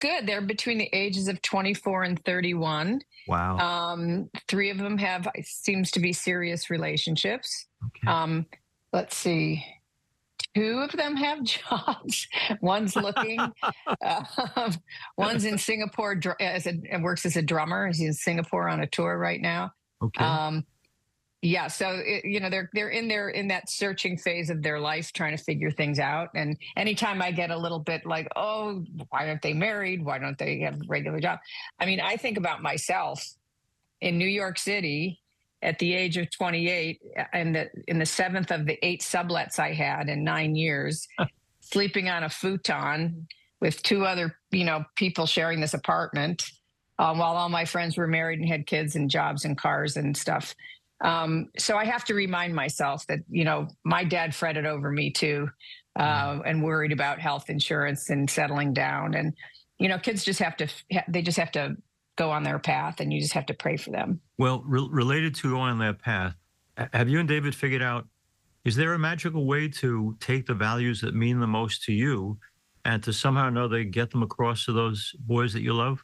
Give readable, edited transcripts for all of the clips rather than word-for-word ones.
good. They're between the ages of 24 and 31. Wow. Three of them have seems to be serious relationships. Okay. Let's see. Two of them have jobs. One's looking. One's in Singapore and works as a drummer. He's in Singapore on a tour right now. Okay. Yeah, so they're in that searching phase of their life, trying to figure things out. And anytime I get a little bit like, oh, why aren't they married? Why don't they have a regular job? I mean, I think about myself in New York City at the age of 28, and in the seventh of the 8 sublets I had in 9 years, sleeping on a futon with 2 other people sharing this apartment, while all my friends were married and had kids and jobs and cars and stuff. So I have to remind myself that, my dad fretted over me too, and worried about health insurance and settling down. And, kids just have to go on their path, and you just have to pray for them. Well, related to going on that path, have you and David figured out, is there a magical way to take the values that mean the most to you and to somehow or another get them across to those boys that you love?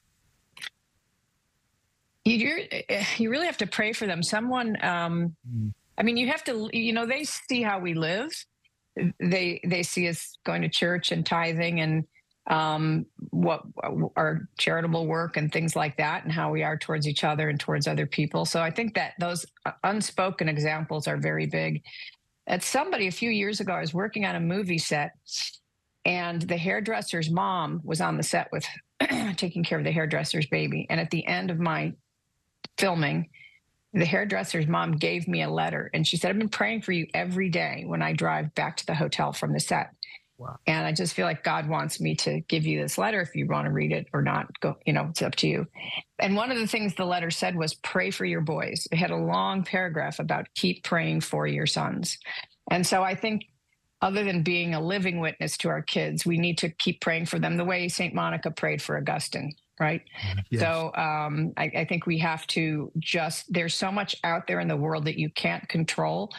You really have to pray for them. Someone, I mean, you have to, they see how we live. They see us going to church and tithing and what our charitable work and things like that, and how we are towards each other and towards other people. So I think that those unspoken examples are very big. A few years ago, I was working on a movie set, and the hairdresser's mom was on the set with taking care of the hairdresser's baby. And at the end of my filming, the hairdresser's mom gave me a letter, and she said, "I've been praying for you every day when I drive back to the hotel from the set." Wow. And I just feel like God wants me to give you this letter. If you want to read it or not, it's up to you. And one of the things the letter said was, pray for your boys. It had a long paragraph about keep praying for your sons. And so I think, other than being a living witness to our kids, we need to keep praying for them the way St. Monica prayed for Augustine, right? Yes. So I think we have to there's so much out there in the world that you can't control.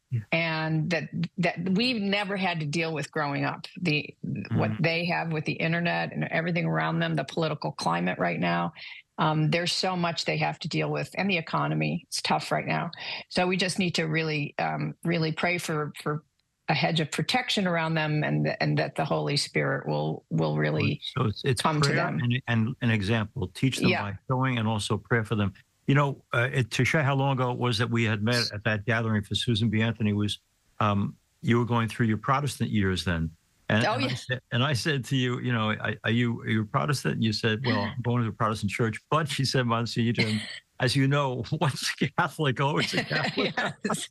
And that we've never had to deal with growing up. What they have with the internet and everything around them, the political climate right now, there's so much they have to deal with, and the economy, it's tough right now. So we just need to really, really pray for a hedge of protection around them, and that the Holy Spirit will really it's come to them. And an example, teach them by showing, and also pray for them. To show how long ago it was that we had met at that gathering for Susan B. Anthony you were going through your Protestant years then. And I said to you, are you a Protestant? And you said, well, I'm going to a Protestant church. But she said, Monsignor, as you know, once a Catholic, always a Catholic. Yes.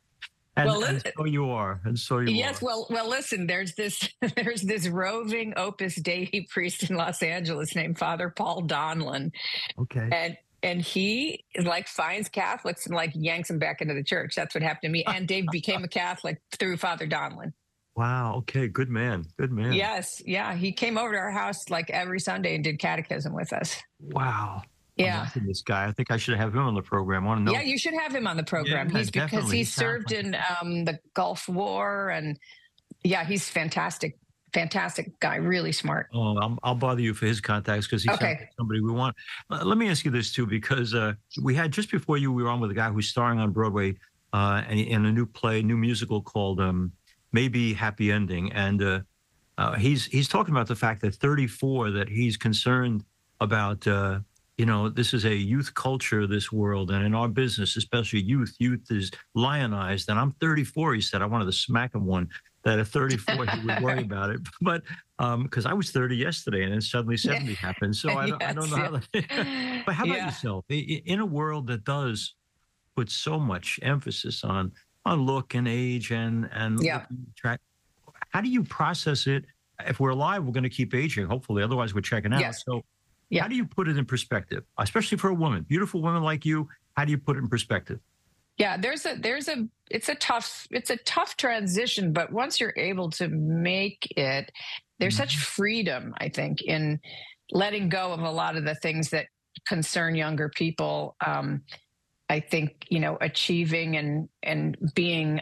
And so you are. And so you are. Yes. Well, listen, there's this roving Opus Dei priest in Los Angeles named Father Paul Donlin. Okay. And he finds Catholics and yanks them back into the church. That's what happened to me. And Dave became a Catholic through Father Donlin. Wow. Okay. Good man. Good man. Yes. Yeah. He came over to our house every Sunday and did catechism with us. Wow. Yeah. This guy, I think I should have him on the program. I want to know. Yeah, you should have him on the program. Yeah, because he served in the Gulf War, and he's fantastic. Fantastic guy, really smart. Oh, I'll bother you for his contacts because he's somebody we want. Let me ask you this too, because we had just before we were on with a guy who's starring on Broadway in a new play, new musical called Maybe Happy Ending, and he's talking about the fact that 34, that he's concerned about. This is a youth culture, this world, and in our business, especially youth is lionized. And I'm 34. He said, I wanted to smack him one. That at 34 he would worry about it, but because I was 30 yesterday, and then suddenly 70 happened. So I don't know how that. But how about yourself? In a world that does put so much emphasis on look and age and track, how do you process it? If we're alive, we're going to keep aging, hopefully. Otherwise, we're checking out. Yes. So how do you put it in perspective, especially for a woman, beautiful woman like you? How do you put it in perspective? Yeah, it's a tough transition, but once you're able to make it, there's such freedom, I think, in letting go of a lot of the things that concern younger people. I think, achieving and being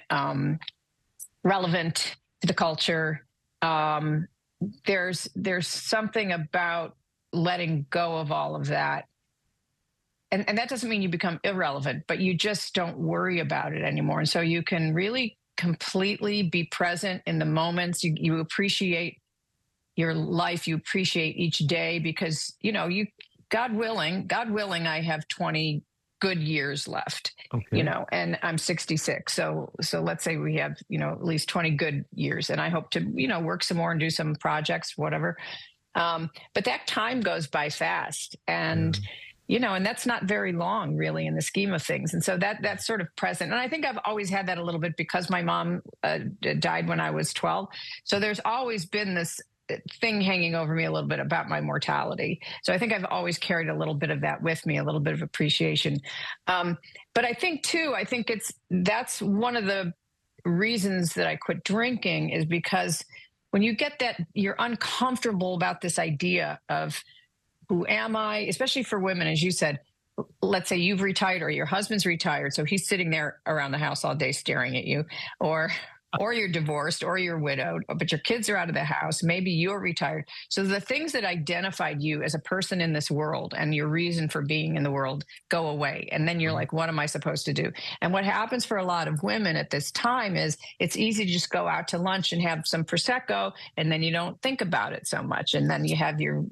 relevant to the culture. There's something about letting go of all of that. And that doesn't mean you become irrelevant, but you just don't worry about it anymore. And so you can really completely be present in the moments. You appreciate your life. You appreciate each day because, God willing, I have 20 good years left, okay. And I'm 66. So let's say we have, at least 20 good years, and I hope to, work some more and do some projects, whatever. But that time goes by fast, and and that's not very long really in the scheme of things. And so that's sort of present. And I think I've always had that a little bit because my mom died when I was 12. So there's always been this thing hanging over me a little bit about my mortality. So I think I've always carried a little bit of that with me, a little bit of appreciation. But I think that's one of the reasons that I quit drinking, is because when you get that, you're uncomfortable about this idea of who am I, especially for women, as you said. Let's say you've retired or your husband's retired, so he's sitting there around the house all day staring at you, or you're divorced or you're widowed, but your kids are out of the house. Maybe you're retired. So the things that identified you as a person in this world and your reason for being in the world go away. And then you're like, what am I supposed to do? And what happens for a lot of women at this time is it's easy to just go out to lunch and have some Prosecco, and then you don't think about it so much. And then you have your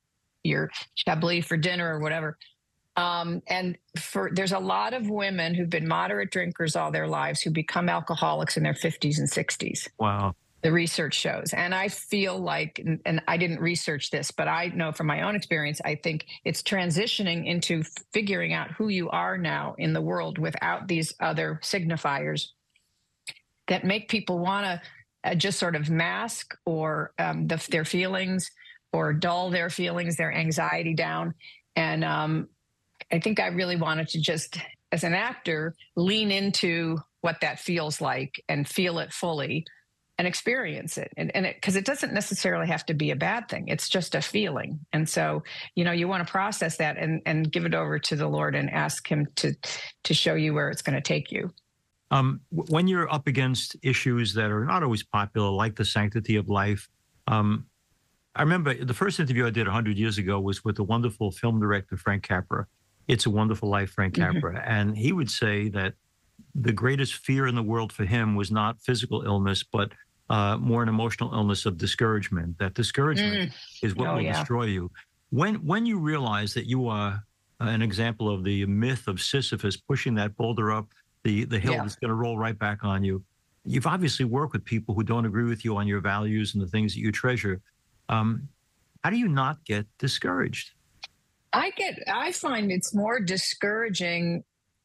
Chablis for dinner or whatever. There's a lot of women who've been moderate drinkers all their lives who become alcoholics in their 50s and 60s. Wow. The research shows. And I feel like, and I didn't research this, but I know from my own experience, I think it's transitioning into figuring out who you are now in the world without these other signifiers that make people want to just sort of mask or their feelings, or dull their feelings, their anxiety down. And I think I really wanted to just, as an actor, lean into what that feels like and feel it fully and experience it. And because it doesn't necessarily have to be a bad thing. It's just a feeling. And so, you want to process that and give it over to the Lord and ask him to show you where it's going to take you. When you're up against issues that are not always popular, like the sanctity of life, I remember the first interview I did 100 years ago was with the wonderful film director, Frank Capra. It's a Wonderful Life, Frank Capra. Mm-hmm. And he would say that the greatest fear in the world for him was not physical illness, but more an emotional illness of discouragement. That discouragement is what will destroy you. When you realize that you are an example of the myth of Sisyphus pushing that boulder up the hill that's going to roll right back on you, you've obviously worked with people who don't agree with you on your values and the things that you treasure. How do you not get discouraged? I find it's more discouraging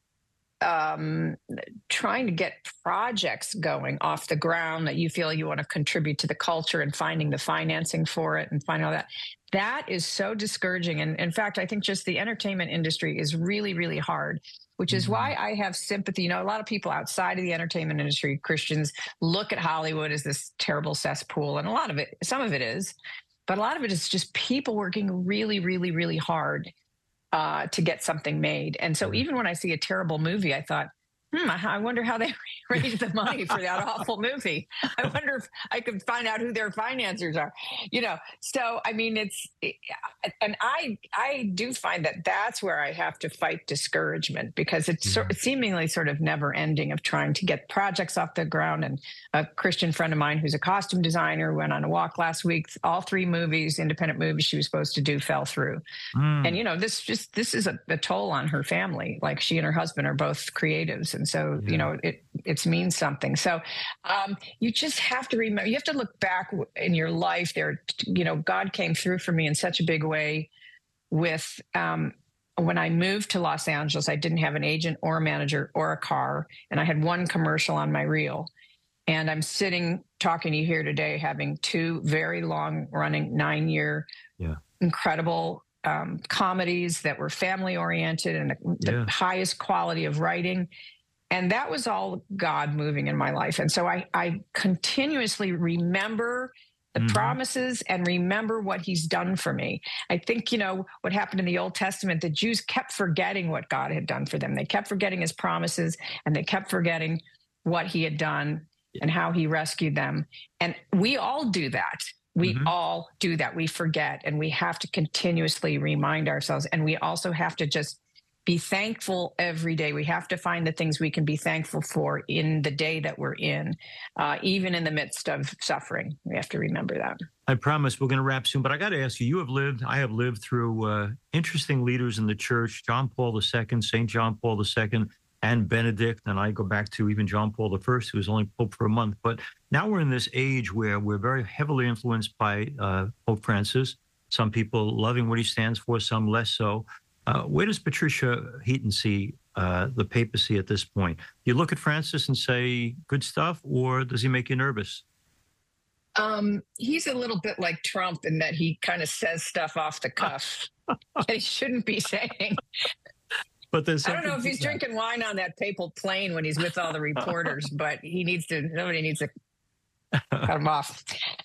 trying to get projects going off the ground that you feel you want to contribute to the culture, and finding the financing for it and finding all that. That is so discouraging. And in fact, I think just the entertainment industry is really, really hard, which is why I have sympathy. A lot of people outside of the entertainment industry, Christians, look at Hollywood as this terrible cesspool. And some of it is, but a lot of it is just people working really, really, really hard to get something made. And so even when I see a terrible movie, I thought, I wonder how they raised the money for that awful movie. I wonder if I could find out who their financiers are, So, I mean, and I do find that that's where I have to fight discouragement, because it's seemingly sort of never ending of trying to get projects off the ground. And a Christian friend of mine who's a costume designer went on a walk last week. All 3 movies, independent movies she was supposed to do, fell through. And, this is a toll on her family. Like, she and her husband are both creatives. And so, it means something. So you just have to remember, you have to look back in your life there. God came through for me in such a big way with when I moved to Los Angeles. I didn't have an agent or a manager or a car, and I had one commercial on my reel. And I'm sitting talking to you here today, having 2 very long running 9-year incredible comedies that were family oriented and the highest quality of writing. And that was all God moving in my life. And so I continuously remember the promises and remember what he's done for me. I think, what happened in the Old Testament, the Jews kept forgetting what God had done for them. They kept forgetting his promises, and they kept forgetting what he had done and how he rescued them. And we all do that. We all do that. We forget, and we have to continuously remind ourselves. And we also have to just be thankful every day. We have to find the things we can be thankful for in the day that we're in, even in the midst of suffering. We have to remember that. I promise we're going to wrap soon, but I got to ask you, I have lived through interesting leaders in the church, John Paul II, St. John Paul II, and Benedict, and I go back to even John Paul I, who was only Pope for a month. But now we're in this age where we're very heavily influenced by Pope Francis, some people loving what he stands for, some less so. Where does Patricia Heaton see the papacy at this point? You look at Francis and say, good stuff, or does he make you nervous? He's a little bit like Trump in that he kind of says stuff off the cuff that he shouldn't be saying. But I don't know if he's drinking wine on that papal plane when he's with all the reporters, but nobody needs to cut him off.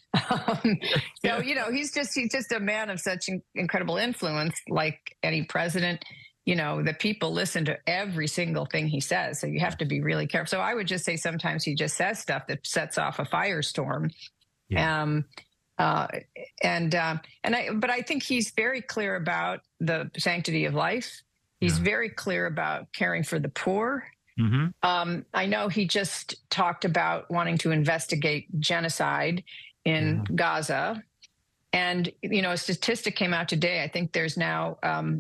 So, he's just a man of such incredible influence, like any president. The people listen to every single thing he says. So you have to be really careful. So I would just say sometimes he just says stuff that sets off a firestorm. Yeah. But I think he's very clear about the sanctity of life. He's very clear about caring for the poor. I know he just talked about wanting to investigate genocide in Gaza. And, a statistic came out today. I think there's now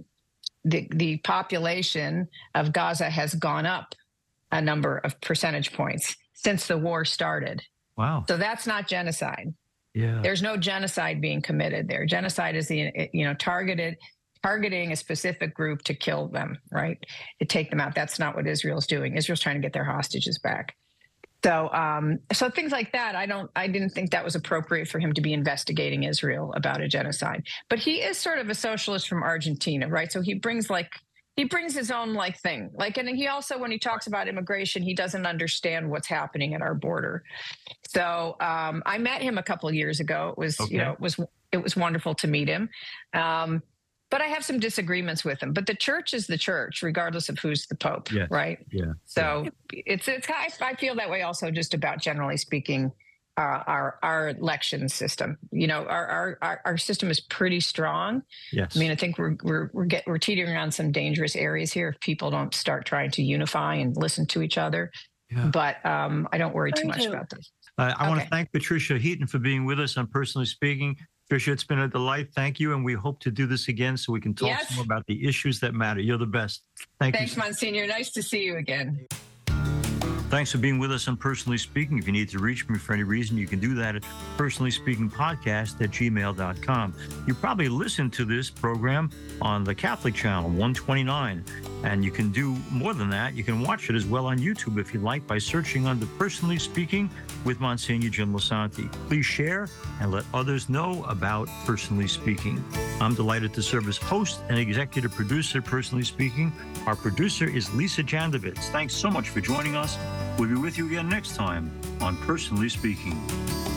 the population of Gaza has gone up a number of percentage points since the war started. Wow. So that's not genocide. Yeah. There's no genocide being committed there. Genocide is targeting a specific group to kill them, right? To take them out. That's not what Israel's doing. Israel's trying to get their hostages back. So things like that, I didn't think that was appropriate for him to be investigating Israel about a genocide. But he is sort of a socialist from Argentina, right? So he brings his own thing. And he also, when he talks about immigration, he doesn't understand what's happening at our border. So I met him a couple of years ago. It was, it was wonderful to meet him. But I have some disagreements with him. But the church is the church, regardless of who's the pope, right? Yeah. So I feel that way also just about, generally speaking, our election system. Our system is pretty strong. Yes. I mean, I think we're teetering on some dangerous areas here if people don't start trying to unify and listen to each other. Yeah. But I don't worry too much about this. I want to thank Patricia Heaton for being with us on Personally Speaking. Patricia, it's been a delight. Thank you. And we hope to do this again so we can talk some more about the issues that matter. You're the best. Thanks, Monsignor. Nice to see you again. Thanks for being with us on Personally Speaking. If you need to reach me for any reason, you can do that at personallyspeakingpodcast@gmail.com. You probably listened to this program on the Catholic channel, 129. And you can do more than that. You can watch it as well on YouTube if you like by searching under Personally Speaking with Monsignor Jim Lisanti. Please share and let others know about Personally Speaking. I'm delighted to serve as host and executive producer, Personally Speaking. Our producer is Lisa Jandovitz. Thanks so much for joining us. We'll be with you again next time on Personally Speaking.